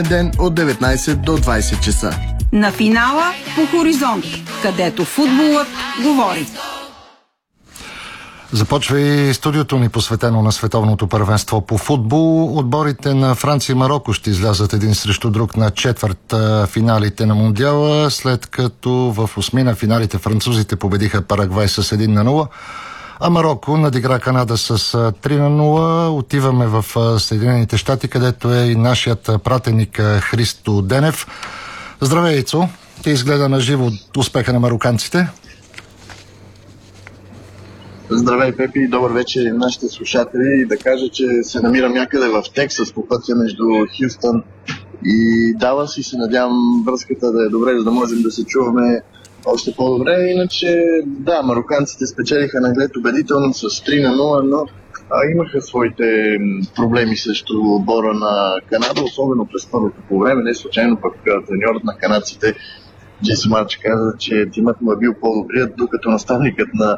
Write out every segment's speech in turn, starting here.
ден от 19 до 20 часа. На финала по Хоризонт, където футболът говори. Започва и студиото ни, посветено на световното първенство по футбол. Отборите на Франция и Мароко ще излязат един срещу друг на четвърт финалите на Мундиала, след като в осмина финалите французите победиха Парагвай с 1-0, а Мароко надигра Канада с 3-0. Отиваме в Съединените щати, където е и нашият пратеник Христо Денев. Здравей, Ицо! Ти изгледа на живо успеха на мароканците. Здравей, Пепи, добър вечер на нашите слушатели. Да кажа, че се намирам някъде в Тексас по пътя между Хюстън и Далас и се надявам връзката да е добре, за да можем да се чуваме още по-добре. Иначе, да, мароканците спечелиха наглед убедително с 3-0, но имаха своите проблеми срещу отбора на Канада, особено през първото по време. Не случайно пък треньорът на канадците Джеси Марч каза, че тимът му е бил по-добрият, докато наставникът на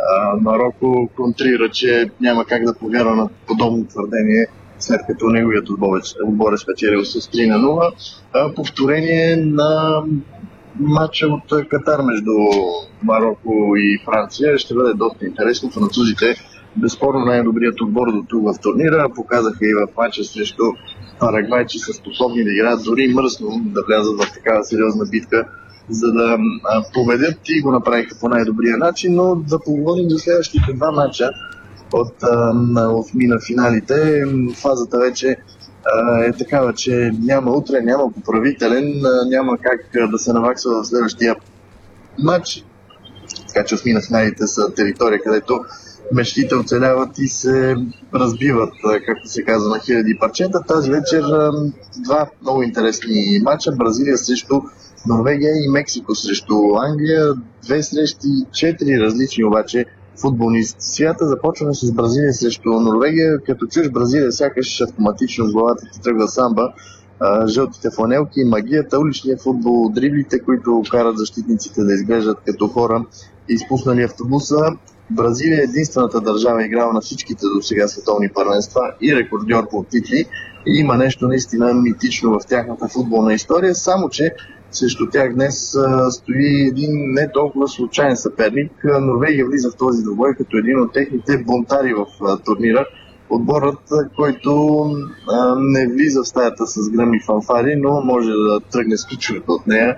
Мароко контрира, че няма как да повярва на подобно твърдение, след като неговият отбор е спечелил с 3-0. Повторение на матча от Катар между Мароко и Франция ще бъде доста интересно. Французите, безспорно най-добрият отбор до тук в турнира, показаха и в матча срещу Парагвай, че са способни да играят дори мръсно, да влязат в такава сериозна битка, за да победят, и го направиха по най-добрия начин. Но да поговорим за следващите два матча от осмина финалите. Фазата вече е такава, че няма утре, няма поправителен, няма как да се наваксва в следващия матч. Така че осмина финалите са територия, където мечтите оцеляват и се разбиват, както се казва, на хиляди парчета. Тази вечер два много интересни матча. Бразилия срещу Норвегия и Мексико срещу Англия. Две срещи, 4 различни обаче футболни свята. Започваме с Бразилия срещу Норвегия. Като чуеш Бразилия, сякаш автоматично в главата ти тръгва самба. Жълтите фланелки, магията, уличния футбол, дриблите, които карат защитниците да изглеждат като хора, изпуснали автобуса. Бразилия е единствената държава, играла на всичките до сега световни първенства и рекордьор по титли. И има нещо наистина митично в тяхната футболна история, само че срещу тях днес стои един не толкова случайен съперник. Норвегия влиза в този двубой като един от техните бунтари в турнира. Отборът, който не влиза в стаята с гръм и фанфари, но може да тръгне с ключовете от нея.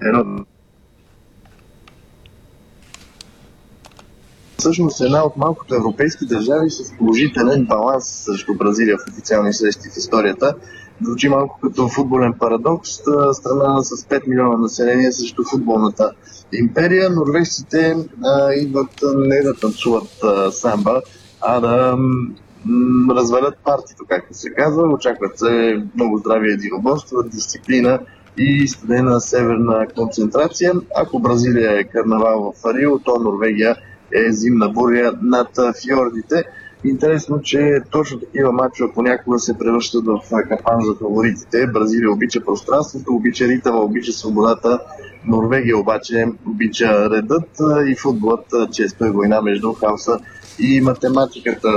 Всъщност една от малкото европейски държави с положителен баланс срещу Бразилия в официални срещи в историята. Звучи малко като футболен парадокс. Страна с 5 милиона население срещу футболната империя. Норвежците идват не да танцуват самба, а да развалят партито, както се казва. Очакват се много здрави единоборства, дисциплина и студена северна концентрация. Ако Бразилия е карнавал в Рио, то Норвегия е зимна буря над фьордите. Интересно, че точно такива мачове понякога се превръщат в капан за фаворитите. Бразилия обича пространството, обича ритъма, обича свободата. Норвегия обаче обича редът и футболът често е война между хаоса и математиката.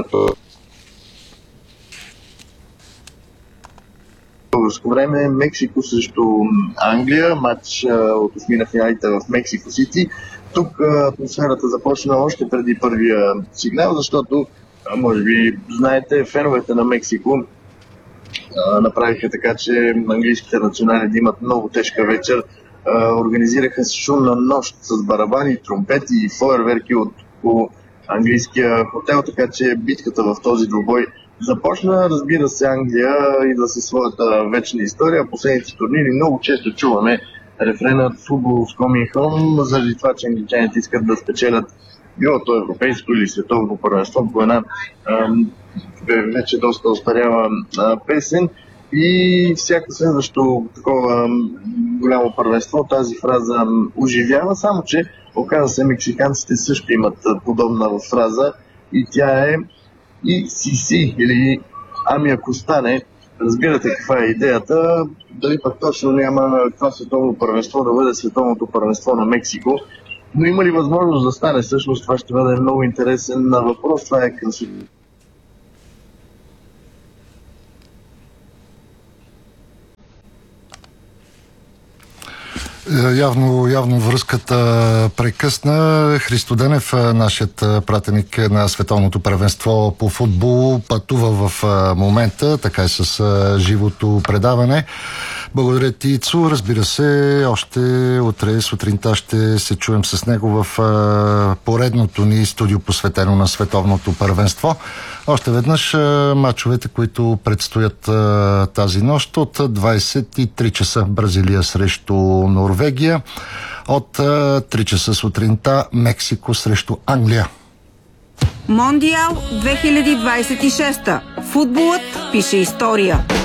Българско време Мексико срещу Англия, матч от осмина финалите в Мексико Сити. Тук атмосферата започна още преди първия сигнал, защото, може би знаете, феновете на Мексико направиха така, че английските национали да имат много тежка вечер. Организираха шумна нощ с барабани, тромпети и фойерверки по английския хотел, така че битката в този двубой започна. Разбира се, Англия идва със своята вечна история. Последните турнири много често чуваме рефренът Football is coming home, заради това, че англичаните искат да спечелят било то европейско или световно първенство по една вече доста остарява песен. И всяко следващо такова голямо първенство тази фраза оживява, само че оказа се, мексиканците също имат подобна фраза и тя е и си или ами ако стане. Разбирате каква е идеята, дали пък точно няма това световно първенство да бъде световното първенство на Мексико, но има ли възможност да стане? Всъщност това ще бъде много интересен въпрос. Това е към Явно връзката прекъсна. Христо Денев, нашият пратеник на Световното първенство по футбол, пътува в момента, така и с живото предаване. Благодаря ти, Ицо. Разбира се, още утре сутринта ще се чуем с него в поредното ни студио, посветено на Световното първенство. Още веднъж мачовете, които предстоят тази нощ от 23 часа Бразилия срещу Норвегия, от 3 часа сутринта Мексико срещу Англия. Мондиал 2026. Футболът пише история.